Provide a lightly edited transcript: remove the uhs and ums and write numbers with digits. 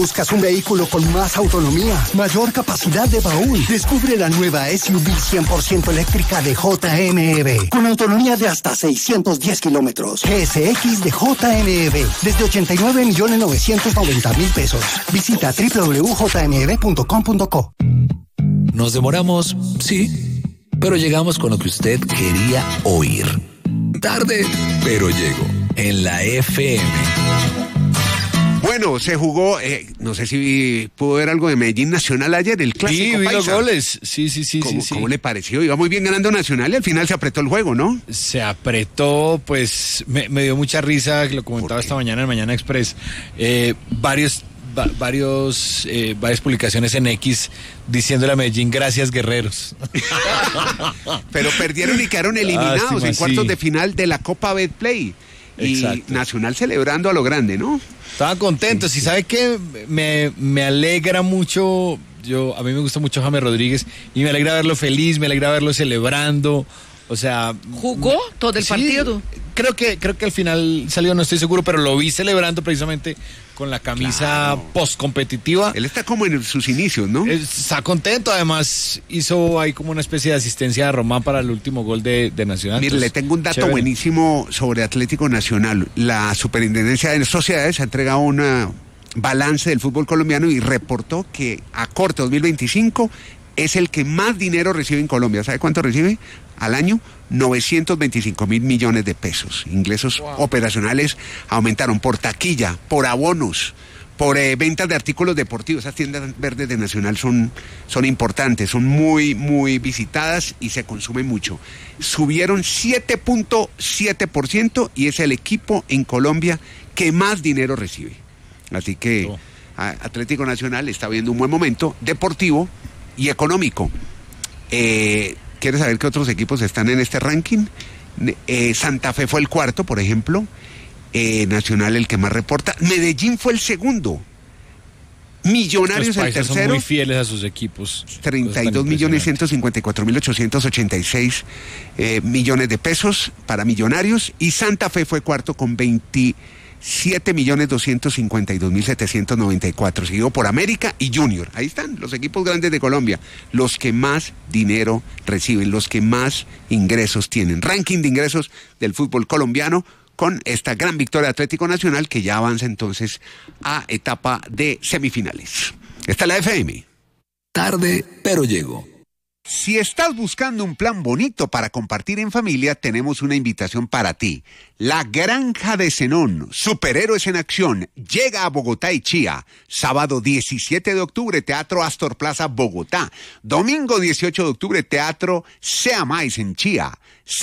¿Buscas un vehículo con más autonomía, mayor capacidad de baúl? Descubre la nueva SUV 100% eléctrica de JMEV, con autonomía de hasta 610 kilómetros. GSX de JMEV, desde 89.990.000 pesos. Visita www.jmev.com.co. Nos demoramos, sí, pero llegamos con lo que usted quería oír. Tarde, pero llegó en la FM. Bueno, se jugó, no sé si pudo ver algo de Medellín Nacional ayer, el clásico Sí, vi paisa. los goles. Sí. ¿Cómo le pareció? Iba muy bien ganando Nacional y al final se apretó el juego, ¿no? Se apretó, pues me dio mucha risa, lo comentaba esta mañana en Mañana Express. Varias publicaciones en X diciéndole a Medellín, gracias guerreros. Pero perdieron y quedaron eliminados Lástima, en cuartos sí. de final de la Copa Betplay. Y Exacto. Nacional celebrando a lo grande, ¿no? Estaban contentos y ¿sabe qué? Me alegra mucho, a mí me gusta mucho James Rodríguez y me alegra verlo feliz, me alegra verlo celebrando, o sea... ¿Jugó todo el sí, partido? Creo que al final salió, no estoy seguro, pero lo vi celebrando precisamente con la camisa Claro. post-competitiva. Él está como en sus inicios, ¿no? Está contento, además hizo ahí como una especie de asistencia a Román para el último gol de Nacional. Mire, le tengo un dato chévere. buenísimo sobre Atlético Nacional. La Superintendencia de Sociedades ha entregado una balance del fútbol colombiano y reportó que a corte 2025 es el que más dinero recibe en Colombia. ¿Sabe cuánto recibe al año? 925.000 millones de pesos. Ingresos operacionales aumentaron por taquilla, por abonos, por ventas de artículos deportivos. Esas tiendas verdes de Nacional son importantes, son muy, muy visitadas y se consumen mucho. Subieron 7.7% y es el equipo en Colombia que más dinero recibe. Así que Atlético Nacional está viendo un buen momento deportivo y económico. ¿Quieres saber qué otros equipos están en este ranking? Santa Fe fue el cuarto, por ejemplo. Nacional el que más reporta. Medellín fue el segundo. Millonarios Los el paisas son tercero. muy fieles a sus equipos. 32.154.886 millones de pesos para Millonarios. Y Santa Fe fue cuarto con 27.252.794, seguido por América y Junior. Ahí están los equipos grandes de Colombia, los que más dinero reciben, los que más ingresos tienen. Ranking de ingresos del fútbol colombiano con esta gran victoria de Atlético Nacional que ya avanza entonces a etapa de semifinales. Esta es la FM. Tarde, pero llegó. Si estás buscando un plan bonito para compartir en familia, tenemos una invitación para ti. La Granja de Zenón, superhéroes en acción, llega a Bogotá y Chía. Sábado 17 de octubre, Teatro Astor Plaza, Bogotá. Domingo 18 de octubre, Teatro Sea Mais en Chía.